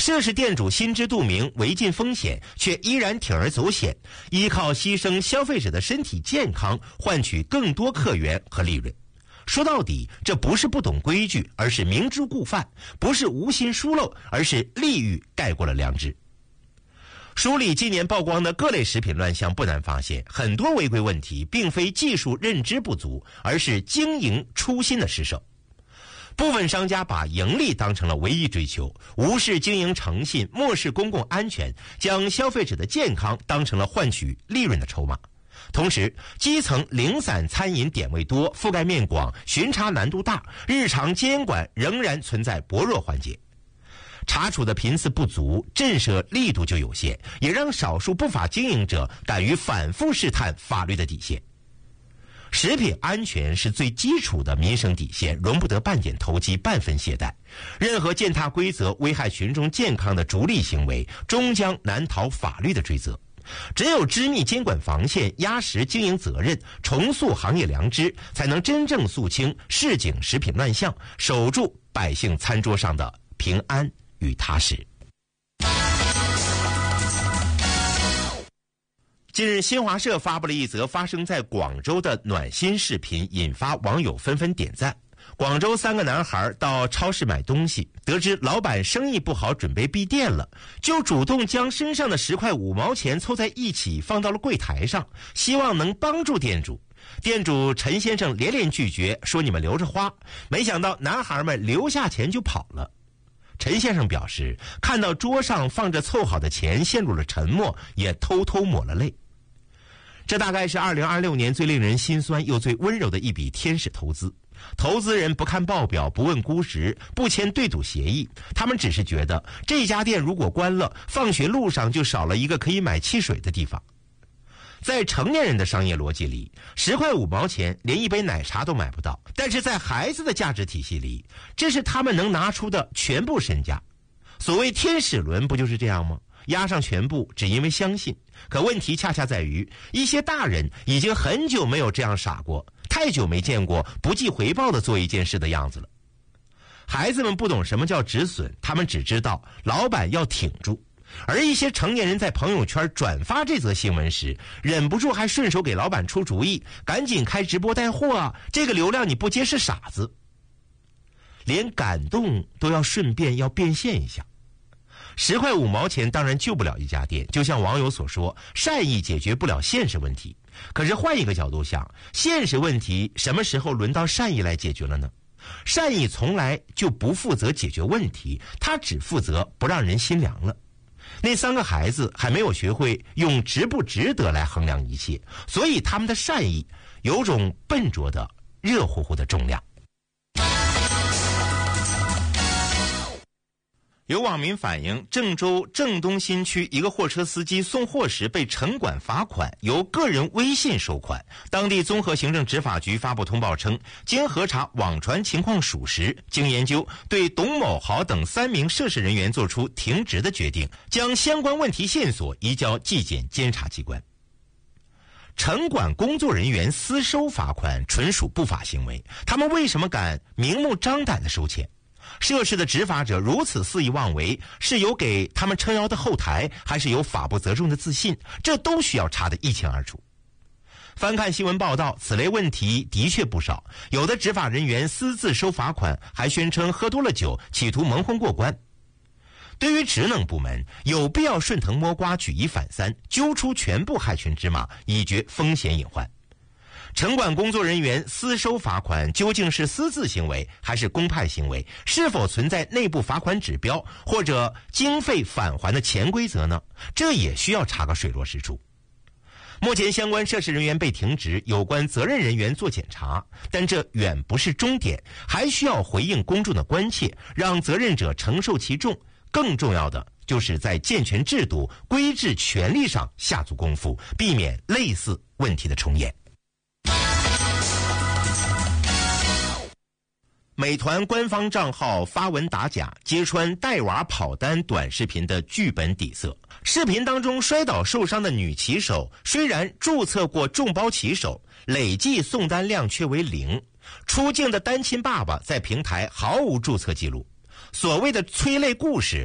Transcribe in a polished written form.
涉事店主心知肚明，违禁风险，却依然铤而走险，依靠牺牲消费者的身体健康换取更多客源和利润。说到底，这不是不懂规矩，而是明知故犯；不是无心疏漏，而是利欲盖过了良知。梳理今年曝光的各类食品乱象，不难发现，很多违规问题并非技术认知不足，而是经营初心的失守。部分商家把盈利当成了唯一追求，无视经营诚信，漠视公共安全，将消费者的健康当成了换取利润的筹码。同时，基层零散餐饮点位多，覆盖面广，巡查难度大，日常监管仍然存在薄弱环节。查处的频次不足，震慑力度就有限，也让少数不法经营者敢于反复试探法律的底线。食品安全是最基础的民生底线，容不得半点投机、半分懈怠。任何践踏规则、危害群众健康的逐利行为，终将难逃法律的追责。只有织密监管防线，压实经营责任，重塑行业良知，才能真正肃清市井食品乱象，守住百姓餐桌上的平安与踏实。近日，新华社发布了一则发生在广州的暖心视频，引发网友纷纷点赞。广州3个男孩到超市买东西，得知老板生意不好，准备闭店了，就主动将身上的10块5毛钱凑在一起放到了柜台上，希望能帮助店主。店主陈先生连连拒绝，说你们留着花。没想到男孩们留下钱就跑了。陈先生表示，看到桌上放着凑好的钱，陷入了沉默，也偷偷抹了泪。这大概是2026年最令人心酸又最温柔的一笔天使投资。投资人不看报表，不问估值，不签对赌协议，他们只是觉得这家店如果关了，放学路上就少了一个可以买汽水的地方。在成年人的商业逻辑里，10块5毛钱连一杯奶茶都买不到，但是在孩子的价值体系里，这是他们能拿出的全部身家。所谓天使轮不就是这样吗？押上全部，只因为相信。可问题恰恰在于，一些大人已经很久没有这样傻过，太久没见过不计回报的做一件事的样子了。孩子们不懂什么叫止损，他们只知道老板要挺住。而一些成年人在朋友圈转发这则新闻时，忍不住还顺手给老板出主意，赶紧开直播带货啊，这个流量你不接是傻子。连感动都要顺便要变现一下。10块5毛钱当然救不了一家店，就像网友所说，善意解决不了现实问题。可是换一个角度想，现实问题什么时候轮到善意来解决了呢？善意从来就不负责解决问题，他只负责不让人心凉了。那3个孩子还没有学会用值不值得来衡量一切，所以他们的善意有种笨拙的热乎乎的重量。有网民反映，郑州郑东新区一个货车司机送货时被城管罚款，由个人微信收款。当地综合行政执法局发布通报称，经核查网传情况属实，经研究，对董某豪等3名涉事人员作出停职的决定，将相关问题线索移交纪检监察机关。城管工作人员私收罚款纯属不法行为，他们为什么敢明目张胆地收钱？涉事的执法者如此肆意妄为，是有给他们撑腰的后台，还是有法不责众的自信？这都需要查得一清二楚。翻看新闻报道，此类问题的确不少，有的执法人员私自收罚款，还宣称喝多了酒，企图蒙混过关。对于职能部门，有必要顺藤摸瓜，举一反三，揪出全部害群之马，以绝风险隐患。城管工作人员私收罚款究竟是私自行为还是公派行为？是否存在内部罚款指标或者经费返还的潜规则呢？这也需要查个水落石出。目前相关涉事人员被停职，有关责任人员做检查，但这远不是终点，还需要回应公众的关切，让责任者承受其重。更重要的就是在健全制度、规制权利上下足功夫，避免类似问题的重演。美团官方账号发文打假，揭穿带娃跑单短视频的剧本底色。视频当中摔倒受伤的女骑手，虽然注册过众包骑手，累计送单量却为0。出镜的单亲爸爸在平台毫无注册记录。所谓的催泪故事